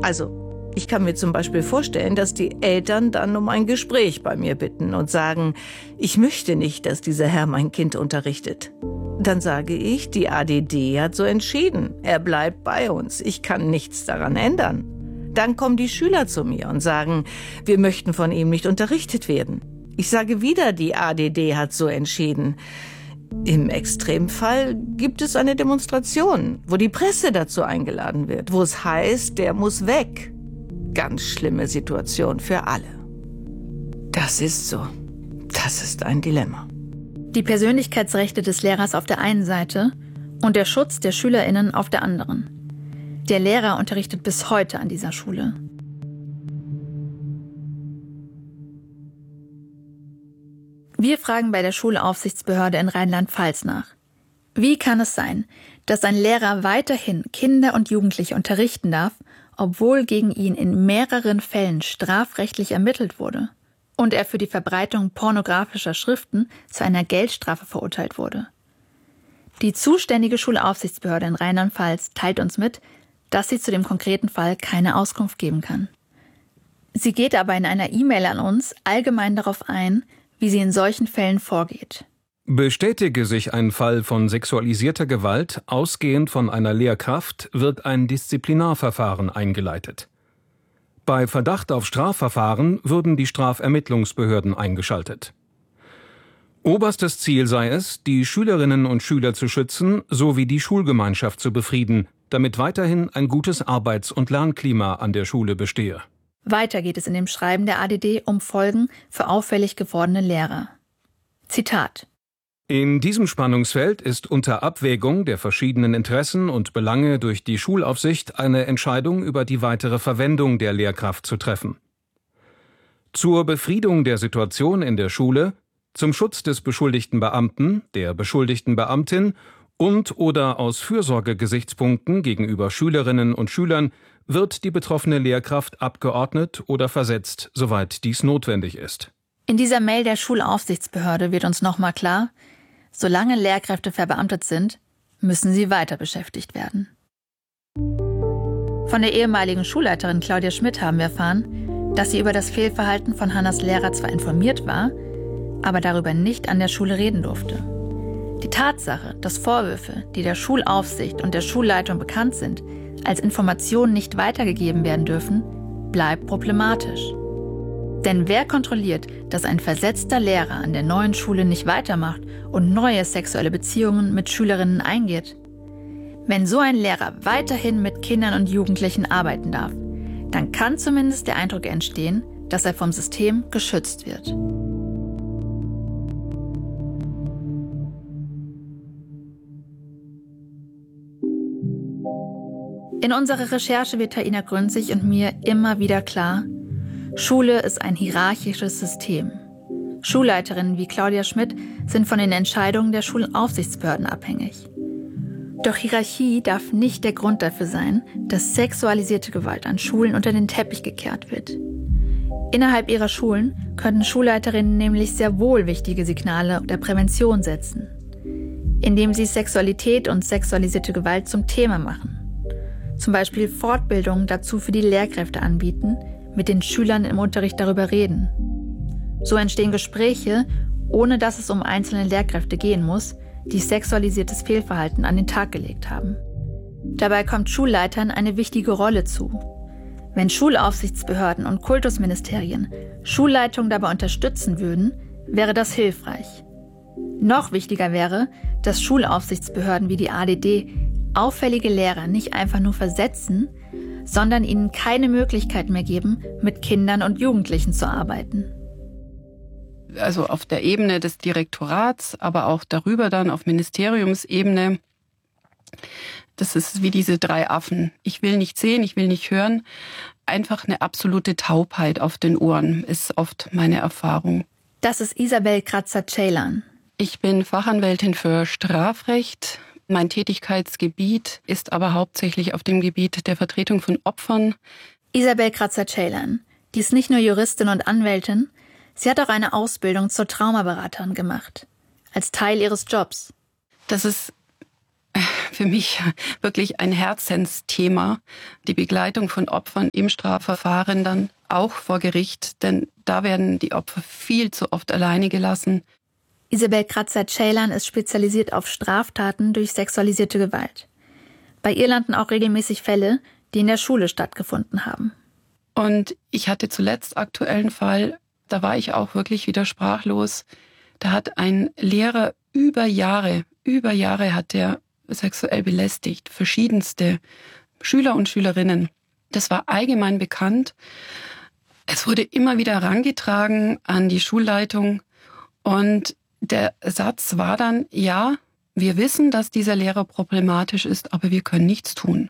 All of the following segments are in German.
Also, ich kann mir zum Beispiel vorstellen, dass die Eltern dann um ein Gespräch bei mir bitten und sagen, ich möchte nicht, dass dieser Herr mein Kind unterrichtet. Dann sage ich, die ADD hat so entschieden. Er bleibt bei uns. Ich kann nichts daran ändern. Dann kommen die Schüler zu mir und sagen, wir möchten von ihm nicht unterrichtet werden. Ich sage wieder, die ADD hat so entschieden. Im Extremfall gibt es eine Demonstration, wo die Presse dazu eingeladen wird, wo es heißt, der muss weg. Ganz schlimme Situation für alle. Das ist so. Das ist ein Dilemma. Die Persönlichkeitsrechte des Lehrers auf der einen Seite und der Schutz der SchülerInnen auf der anderen. Der Lehrer unterrichtet bis heute an dieser Schule. Wir fragen bei der Schulaufsichtsbehörde in Rheinland-Pfalz nach. Wie kann es sein, dass ein Lehrer weiterhin Kinder und Jugendliche unterrichten darf, obwohl gegen ihn in mehreren Fällen strafrechtlich ermittelt wurde und er für die Verbreitung pornografischer Schriften zu einer Geldstrafe verurteilt wurde? Die zuständige Schulaufsichtsbehörde in Rheinland-Pfalz teilt uns mit, dass sie zu dem konkreten Fall keine Auskunft geben kann. Sie geht aber in einer E-Mail an uns allgemein darauf ein, wie sie in solchen Fällen vorgeht. Bestätige sich ein Fall von sexualisierter Gewalt, ausgehend von einer Lehrkraft, wird ein Disziplinarverfahren eingeleitet. Bei Verdacht auf Strafverfahren würden die Strafermittlungsbehörden eingeschaltet. Oberstes Ziel sei es, die Schülerinnen und Schüler zu schützen sowie die Schulgemeinschaft zu befrieden, damit weiterhin ein gutes Arbeits- und Lernklima an der Schule bestehe. Weiter geht es in dem Schreiben der ADD um Folgen für auffällig gewordene Lehrer. Zitat: In diesem Spannungsfeld ist unter Abwägung der verschiedenen Interessen und Belange durch die Schulaufsicht eine Entscheidung über die weitere Verwendung der Lehrkraft zu treffen. Zur Befriedung der Situation in der Schule, zum Schutz des beschuldigten Beamten, der beschuldigten Beamtin und/oder aus Fürsorgegesichtspunkten gegenüber Schülerinnen und Schülern wird die betroffene Lehrkraft abgeordnet oder versetzt, soweit dies notwendig ist. In dieser Mail der Schulaufsichtsbehörde wird uns nochmal klar, solange Lehrkräfte verbeamtet sind, müssen sie weiter beschäftigt werden. Von der ehemaligen Schulleiterin Claudia Schmidt haben wir erfahren, dass sie über das Fehlverhalten von Hannas Lehrer zwar informiert war, aber darüber nicht an der Schule reden durfte. Die Tatsache, dass Vorwürfe, die der Schulaufsicht und der Schulleitung bekannt sind, als Informationen nicht weitergegeben werden dürfen, bleibt problematisch. Denn wer kontrolliert, dass ein versetzter Lehrer an der neuen Schule nicht weitermacht und neue sexuelle Beziehungen mit Schülerinnen eingeht? Wenn so ein Lehrer weiterhin mit Kindern und Jugendlichen arbeiten darf, dann kann zumindest der Eindruck entstehen, dass er vom System geschützt wird. In unserer Recherche wird Taina Grünzig und mir immer wieder klar, Schule ist ein hierarchisches System. Schulleiterinnen wie Claudia Schmidt sind von den Entscheidungen der Schulaufsichtsbehörden abhängig. Doch Hierarchie darf nicht der Grund dafür sein, dass sexualisierte Gewalt an Schulen unter den Teppich gekehrt wird. Innerhalb ihrer Schulen können Schulleiterinnen nämlich sehr wohl wichtige Signale der Prävention setzen, indem sie Sexualität und sexualisierte Gewalt zum Thema machen. Zum Beispiel Fortbildungen dazu für die Lehrkräfte anbieten, mit den Schülern im Unterricht darüber reden. So entstehen Gespräche, ohne dass es um einzelne Lehrkräfte gehen muss, die sexualisiertes Fehlverhalten an den Tag gelegt haben. Dabei kommt Schulleitern eine wichtige Rolle zu. Wenn Schulaufsichtsbehörden und Kultusministerien Schulleitungen dabei unterstützen würden, wäre das hilfreich. Noch wichtiger wäre, dass Schulaufsichtsbehörden wie die ADD auffällige Lehrer nicht einfach nur versetzen, sondern ihnen keine Möglichkeit mehr geben, mit Kindern und Jugendlichen zu arbeiten. Also auf der Ebene des Direktorats, aber auch darüber dann auf Ministeriumsebene. Das ist wie diese drei Affen. Ich will nicht sehen, ich will nicht hören. Einfach eine absolute Taubheit auf den Ohren ist oft meine Erfahrung. Das ist Isabel Kratzer-Ceylan. Ich bin Fachanwältin für Strafrecht. Mein Tätigkeitsgebiet ist aber hauptsächlich auf dem Gebiet der Vertretung von Opfern. Isabel Kratzer-Ceylan, die ist nicht nur Juristin und Anwältin, sie hat auch eine Ausbildung zur Traumaberaterin gemacht, als Teil ihres Jobs. Das ist für mich wirklich ein Herzensthema, die Begleitung von Opfern im Strafverfahren, dann auch vor Gericht, denn da werden die Opfer viel zu oft alleine gelassen. Isabel Kratzer-Ceylan ist spezialisiert auf Straftaten durch sexualisierte Gewalt. Bei ihr landen auch regelmäßig Fälle, die in der Schule stattgefunden haben. Und ich hatte zuletzt aktuellen Fall, da war ich auch wirklich wieder sprachlos. Da hat ein Lehrer über Jahre hat der sexuell belästigt, verschiedenste Schüler und Schülerinnen. Das war allgemein bekannt. Es wurde immer wieder herangetragen an die Schulleitung und der Satz war dann, ja, wir wissen, dass dieser Lehrer problematisch ist, aber wir können nichts tun.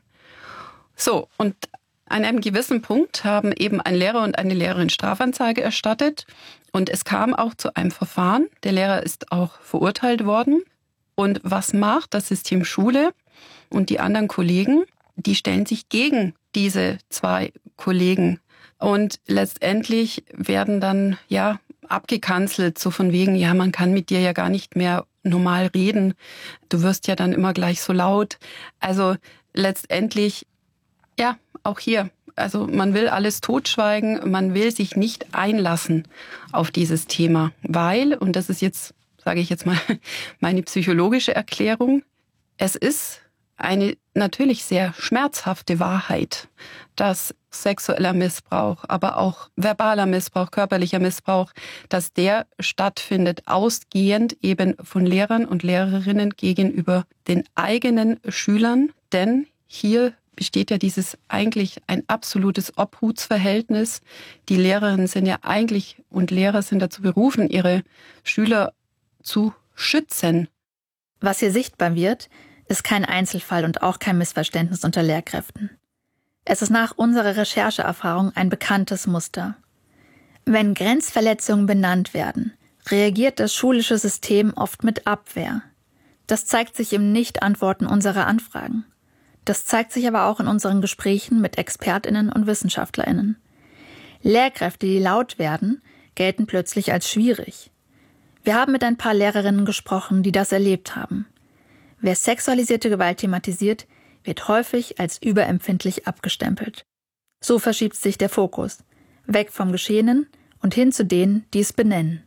So, und an einem gewissen Punkt haben eben ein Lehrer und eine Lehrerin Strafanzeige erstattet und es kam auch zu einem Verfahren. Der Lehrer ist auch verurteilt worden. Und was macht das System Schule und die anderen Kollegen? Die stellen sich gegen diese 2 Kollegen und letztendlich werden dann abgekanzelt, so von wegen, ja, man kann mit dir ja gar nicht mehr normal reden. Du wirst ja dann immer gleich so laut. Also letztendlich, ja, auch hier. Also man will alles totschweigen, man will sich nicht einlassen auf dieses Thema, weil, und das ist jetzt, sage ich jetzt mal, meine psychologische Erklärung, es ist eine natürlich sehr schmerzhafte Wahrheit, dass sexueller Missbrauch, aber auch verbaler Missbrauch, körperlicher Missbrauch, dass der stattfindet, ausgehend eben von Lehrern und Lehrerinnen gegenüber den eigenen Schülern. Denn hier besteht ja dieses eigentlich ein absolutes Obhutsverhältnis. Die Lehrerinnen sind ja eigentlich und Lehrer sind dazu berufen, ihre Schüler zu schützen. Was hier sichtbar wird, ist kein Einzelfall und auch kein Missverständnis unter Lehrkräften. Es ist nach unserer Rechercheerfahrung ein bekanntes Muster. Wenn Grenzverletzungen benannt werden, reagiert das schulische System oft mit Abwehr. Das zeigt sich im Nichtantworten unserer Anfragen. Das zeigt sich aber auch in unseren Gesprächen mit ExpertInnen und WissenschaftlerInnen. Lehrkräfte, die laut werden, gelten plötzlich als schwierig. Wir haben mit ein paar Lehrerinnen gesprochen, die das erlebt haben. Wer sexualisierte Gewalt thematisiert, wird häufig als überempfindlich abgestempelt. So verschiebt sich der Fokus, weg vom Geschehenen und hin zu denen, die es benennen.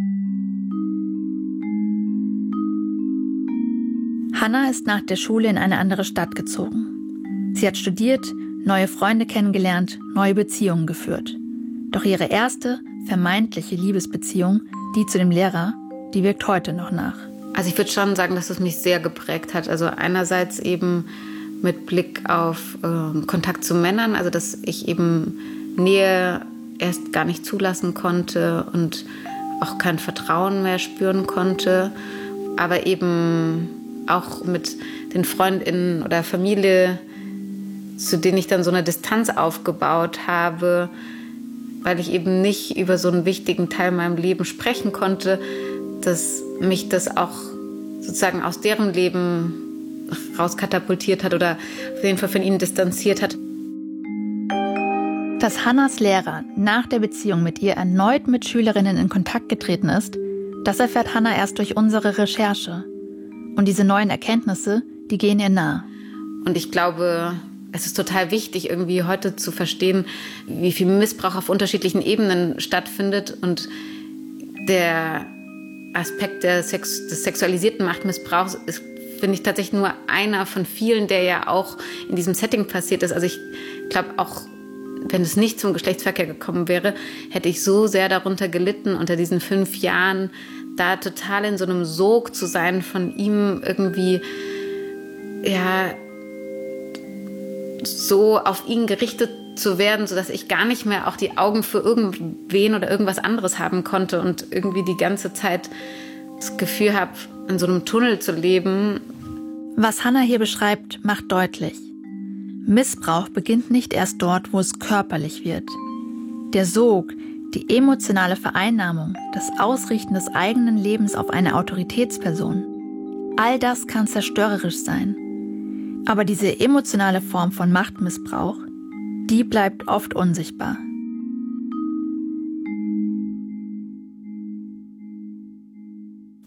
Hannah ist nach der Schule in eine andere Stadt gezogen. Sie hat studiert, neue Freunde kennengelernt, neue Beziehungen geführt. Doch ihre erste, vermeintliche Liebesbeziehung, die zu dem Lehrer, die wirkt heute noch nach. Also ich würde schon sagen, dass es mich sehr geprägt hat. Also einerseits eben mit Blick auf Kontakt zu Männern, also dass ich eben Nähe erst gar nicht zulassen konnte und auch kein Vertrauen mehr spüren konnte. Aber eben auch mit den FreundInnen oder Familie, zu denen ich dann so eine Distanz aufgebaut habe, weil ich eben nicht über so einen wichtigen Teil in meinem Leben sprechen konnte, dass mich das auch sozusagen aus deren Leben rauskatapultiert hat oder auf jeden Fall von ihnen distanziert hat. Dass Hannahs Lehrer nach der Beziehung mit ihr erneut mit Schülerinnen in Kontakt getreten ist, das erfährt Hannah erst durch unsere Recherche. Und diese neuen Erkenntnisse, die gehen ihr nahe. Und ich glaube, es ist total wichtig, irgendwie heute zu verstehen, wie viel Missbrauch auf unterschiedlichen Ebenen stattfindet. Und der Aspekt des sexualisierten Machtmissbrauchs ist, finde ich, tatsächlich nur einer von vielen, der ja auch in diesem Setting passiert ist. Also ich glaube auch, wenn es nicht zum Geschlechtsverkehr gekommen wäre, hätte ich so sehr darunter gelitten, unter diesen 5 Jahren da total in so einem Sog zu sein, von ihm irgendwie, ja, so auf ihn gerichtet zu werden, sodass ich gar nicht mehr auch die Augen für irgendwen oder irgendwas anderes haben konnte und irgendwie die ganze Zeit das Gefühl habe, in so einem Tunnel zu leben. Was Hannah hier beschreibt, macht deutlich: Missbrauch beginnt nicht erst dort, wo es körperlich wird. Der Sog, die emotionale Vereinnahmung, das Ausrichten des eigenen Lebens auf eine Autoritätsperson, all das kann zerstörerisch sein. Aber diese emotionale Form von Machtmissbrauch, die bleibt oft unsichtbar.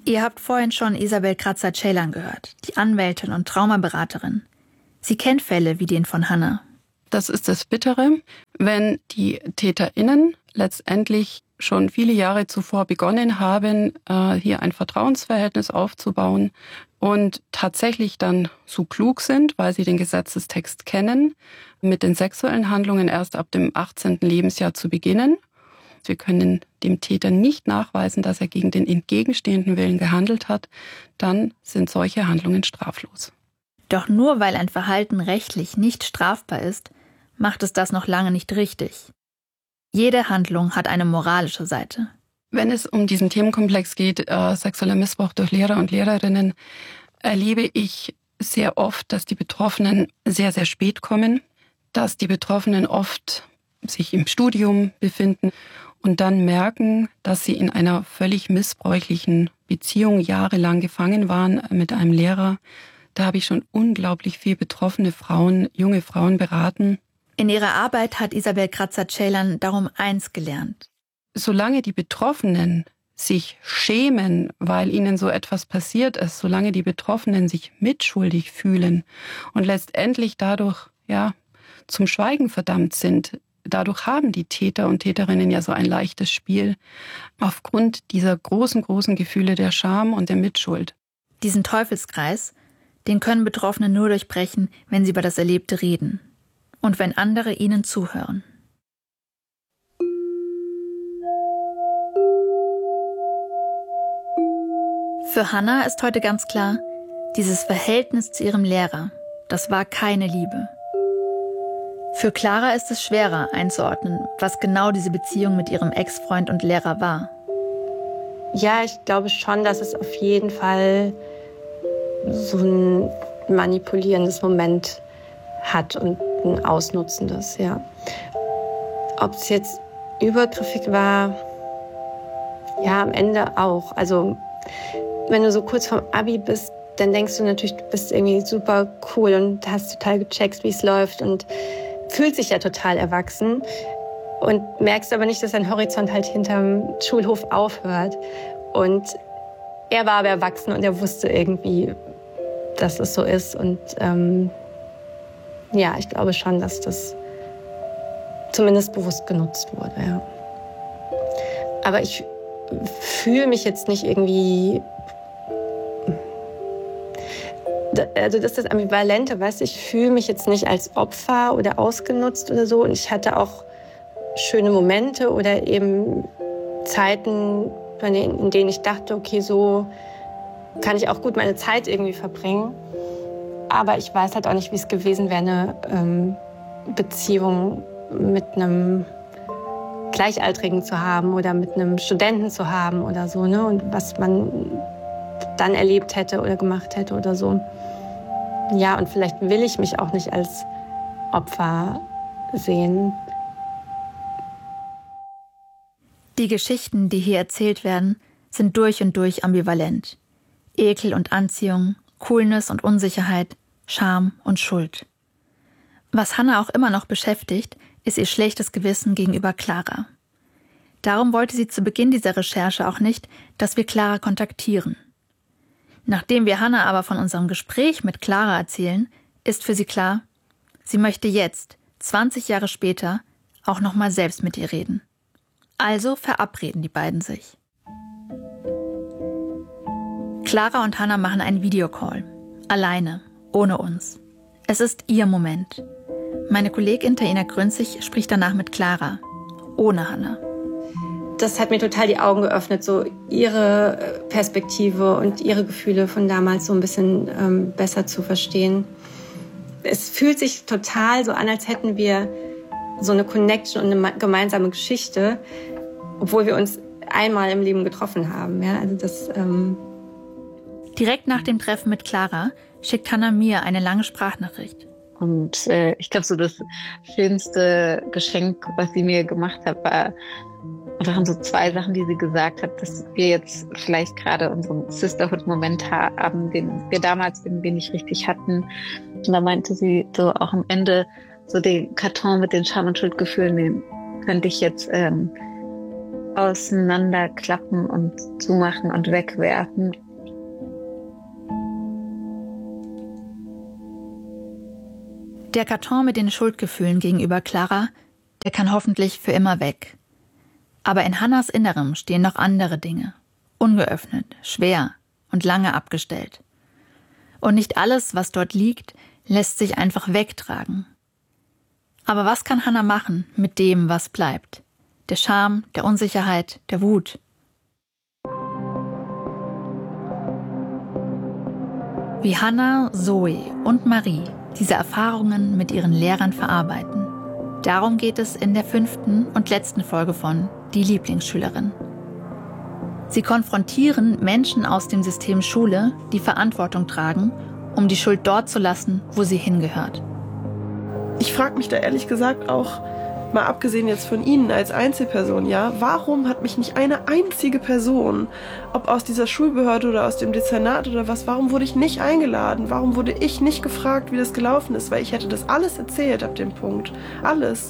Ihr habt vorhin schon Isabel Kratzer-Ceylan gehört, die Anwältin und Traumaberaterin. Sie kennt Fälle wie den von Hannah. Das ist das Bittere, wenn die TäterInnen letztendlich schon viele Jahre zuvor begonnen haben, hier ein Vertrauensverhältnis aufzubauen und tatsächlich dann so klug sind, weil sie den Gesetzestext kennen, mit den sexuellen Handlungen erst ab dem 18. Lebensjahr zu beginnen. Wir können dem Täter nicht nachweisen, dass er gegen den entgegenstehenden Willen gehandelt hat. Dann sind solche Handlungen straflos. Doch nur weil ein Verhalten rechtlich nicht strafbar ist, macht es das noch lange nicht richtig. Jede Handlung hat eine moralische Seite. Wenn es um diesen Themenkomplex geht, sexueller Missbrauch durch Lehrer und Lehrerinnen, erlebe ich sehr oft, dass die Betroffenen sehr, sehr spät kommen, dass die Betroffenen oft sich im Studium befinden und dann merken, dass sie in einer völlig missbräuchlichen Beziehung jahrelang gefangen waren mit einem Lehrer. Da habe ich schon unglaublich viel betroffene Frauen, junge Frauen beraten. In ihrer Arbeit hat Isabel Kratzer-Ceylan darum eins gelernt. Solange die Betroffenen sich schämen, weil ihnen so etwas passiert ist, solange die Betroffenen sich mitschuldig fühlen und letztendlich dadurch zum Schweigen verdammt sind, dadurch haben die Täter und Täterinnen ja so ein leichtes Spiel aufgrund dieser großen, großen Gefühle der Scham und der Mitschuld. Diesen Teufelskreis, den können Betroffene nur durchbrechen, wenn sie über das Erlebte reden und wenn andere ihnen zuhören. Für Hannah ist heute ganz klar, dieses Verhältnis zu ihrem Lehrer, das war keine Liebe. Für Clara ist es schwerer einzuordnen, was genau diese Beziehung mit ihrem Ex-Freund und Lehrer war. Ja, ich glaube schon, dass es auf jeden Fall so ein manipulierendes Moment hat und ein ausnutzendes, ja. Ob es jetzt übergriffig war, ja, am Ende auch. Also wenn du so kurz vorm Abi bist, dann denkst du natürlich, du bist irgendwie super cool und hast total gecheckt, wie es läuft und fühlt sich ja total erwachsen und merkst aber nicht, dass dein Horizont halt hinterm Schulhof aufhört. Und er war aber erwachsen und er wusste irgendwie, dass es so ist. Und ja, ich glaube schon, dass das zumindest bewusst genutzt wurde. Ja. Aber ich fühle mich jetzt nicht irgendwie... Also das ist das Ambivalente, weißt du, ich fühle mich jetzt nicht als Opfer oder ausgenutzt oder so. Und ich hatte auch schöne Momente oder eben Zeiten, in denen ich dachte, okay, so kann ich auch gut meine Zeit irgendwie verbringen. Aber ich weiß halt auch nicht, wie es gewesen wäre, eine Beziehung mit einem Gleichaltrigen zu haben oder mit einem Studenten zu haben oder so, ne? Und was man dann erlebt hätte oder gemacht hätte oder so. Ja, und vielleicht will ich mich auch nicht als Opfer sehen. Die Geschichten, die hier erzählt werden, sind durch und durch ambivalent. Ekel und Anziehung, Coolness und Unsicherheit, Scham und Schuld. Was Hannah auch immer noch beschäftigt, ist ihr schlechtes Gewissen gegenüber Clara. Darum wollte sie zu Beginn dieser Recherche auch nicht, dass wir Clara kontaktieren. Nachdem wir Hannah aber von unserem Gespräch mit Clara erzählen, ist für sie klar, sie möchte jetzt, 20 Jahre später, auch nochmal selbst mit ihr reden. Also verabreden die beiden sich. Clara und Hannah machen einen Videocall. Alleine, ohne uns. Es ist ihr Moment. Meine Kollegin Taina Grünzig spricht danach mit Clara, ohne Hannah. Das hat mir total die Augen geöffnet, so ihre Perspektive und ihre Gefühle von damals so ein bisschen besser zu verstehen. Es fühlt sich total so an, als hätten wir so eine Connection und eine gemeinsame Geschichte, obwohl wir uns einmal im Leben getroffen haben. Ja, also das, Direkt nach dem Treffen mit Clara schickt Hannah mir eine lange Sprachnachricht. Und ich glaube, so das schönste Geschenk, was sie mir gemacht hat, waren so 2 Sachen, die sie gesagt hat, dass wir jetzt vielleicht gerade unseren Sisterhood-Moment haben, den wir damals irgendwie nicht richtig hatten. Und da meinte sie so auch am Ende, so den Karton mit den Scham- und Schuldgefühlen, den könnte ich jetzt auseinanderklappen und zumachen und wegwerfen. Der Karton mit den Schuldgefühlen gegenüber Clara, der kann hoffentlich für immer weg. Aber in Hannas Innerem stehen noch andere Dinge. Ungeöffnet, schwer und lange abgestellt. Und nicht alles, was dort liegt, lässt sich einfach wegtragen. Aber was kann Hannah machen mit dem, was bleibt? Der Scham, der Unsicherheit, der Wut. Wie Hannah, Zoe und Marie diese Erfahrungen mit ihren Lehrern verarbeiten. Darum geht es in der 5. und letzten Folge von Die Lieblingsschülerin. Sie konfrontieren Menschen aus dem System Schule, die Verantwortung tragen, um die Schuld dort zu lassen, wo sie hingehört. Ich frage mich da ehrlich gesagt auch, mal abgesehen jetzt von Ihnen als Einzelperson, ja, warum hat mich nicht eine einzige Person, ob aus dieser Schulbehörde oder aus dem Dezernat oder was, warum wurde ich nicht eingeladen? Warum wurde ich nicht gefragt, wie das gelaufen ist? Weil ich hätte das alles erzählt ab dem Punkt. Alles.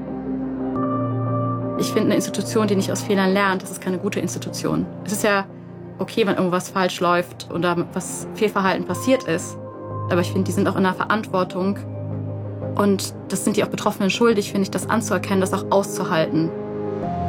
Ich finde, eine Institution, die nicht aus Fehlern lernt, das ist keine gute Institution. Es ist ja okay, wenn irgendwas falsch läuft oder was Fehlverhalten passiert ist. Aber ich finde, die sind auch in der Verantwortung. Und das sind die auch Betroffenen schuldig, finde ich, das anzuerkennen, das auch auszuhalten.